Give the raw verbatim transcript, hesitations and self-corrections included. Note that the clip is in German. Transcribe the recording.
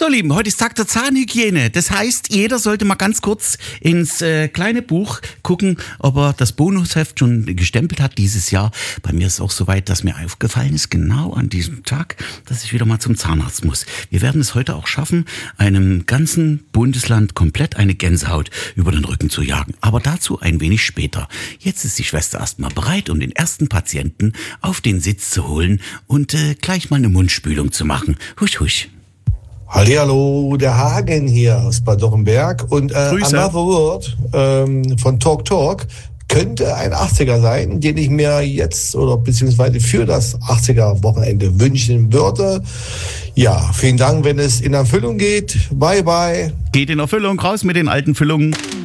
So, Lieben, heute ist Tag der Zahnhygiene. Das heißt, jeder sollte mal ganz kurz ins äh, kleine Buch gucken, ob er das Bonusheft schon gestempelt hat dieses Jahr. Bei mir ist es auch soweit, dass mir aufgefallen ist, genau an diesem Tag, dass ich wieder mal zum Zahnarzt muss. Wir werden es heute auch schaffen, einem ganzen Bundesland komplett eine Gänsehaut über den Rücken zu jagen. Aber dazu ein wenig später. Jetzt ist die Schwester erstmal bereit, um den ersten Patienten auf den Sitz zu holen und äh, gleich mal eine Mundspülung zu machen. Husch, husch. Hallihallo, der Hagen hier aus Bad Dürrenberg und äh, Grüße. Another Word ähm, von Talk Talk könnte ein achtziger sein, den ich mir jetzt oder beziehungsweise für das achtziger-Wochenende wünschen würde. Ja, vielen Dank, wenn es in Erfüllung geht. Bye, bye. Geht in Erfüllung, raus mit den alten Füllungen.